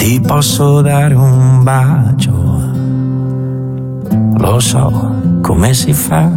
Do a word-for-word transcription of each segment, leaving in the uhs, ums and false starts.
ti posso dare un bacio, lo so come si fa.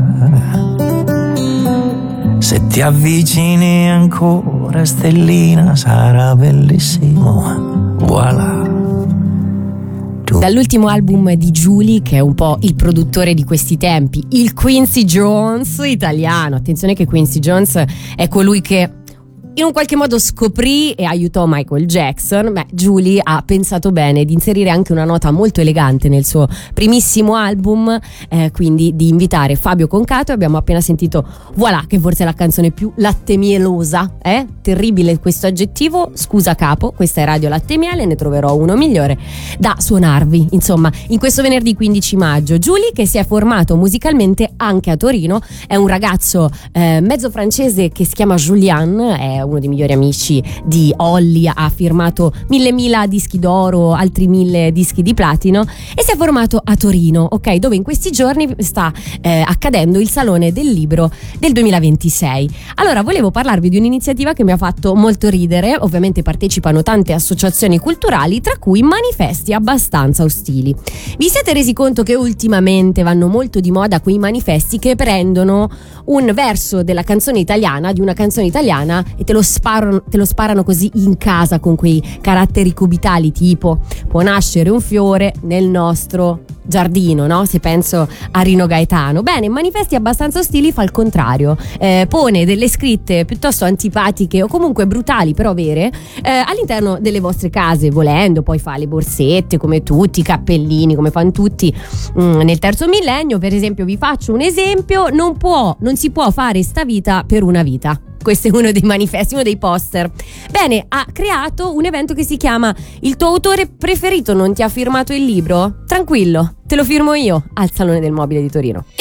Se ti avvicini ancora, stellina, sarà bellissimo. Voilà. Dall'ultimo album di Julie, che è un po' il produttore di questi tempi, il Quincy Jones italiano. Attenzione che Quincy Jones è colui che in un qualche modo scoprì e aiutò Michael Jackson. Beh, Julie ha pensato bene di inserire anche una nota molto elegante nel suo primissimo album, eh, quindi di invitare Fabio Concato. Abbiamo appena sentito Voilà, che forse è la canzone più latte mielosa, eh? Terribile questo aggettivo, scusa capo, questa è Radio Latte Miele, ne troverò uno migliore da suonarvi, insomma, in questo venerdì quindici maggio. Julie, che si è formato musicalmente anche a Torino, è un ragazzo eh, mezzo francese che si chiama Julian, è uno dei migliori amici di Holly, ha firmato mille mila dischi d'oro, altri mille dischi di platino, e si è formato a Torino, ok, dove in questi giorni sta eh, accadendo il Salone del Libro del duemilaventisei. Allora, volevo parlarvi di un'iniziativa che mi ha fatto molto ridere. Ovviamente partecipano tante associazioni culturali, tra cui manifesti abbastanza ostili. Vi siete resi conto che ultimamente vanno molto di moda quei manifesti che prendono un verso della canzone italiana, di una canzone italiana, e te lo sparano, te lo sparano così in casa con quei caratteri cubitali tipo può nascere un fiore nel nostro giardino, no? Se penso a Rino Gaetano. Bene, manifesti abbastanza ostili fa il contrario, eh, pone delle scritte piuttosto antipatiche o comunque brutali però vere eh, all'interno delle vostre case, volendo. Poi fa le borsette come tutti, i cappellini come fanno tutti mm, nel terzo millennio. Per esempio, vi faccio un esempio: non può, non si può fare sta vita per una vita. Questo è uno dei manifesti, uno dei poster. Bene, ha creato un evento che si chiama Il tuo autore preferito non ti ha firmato il libro? Tranquillo, te lo firmo io al Salone del Mobile di Torino.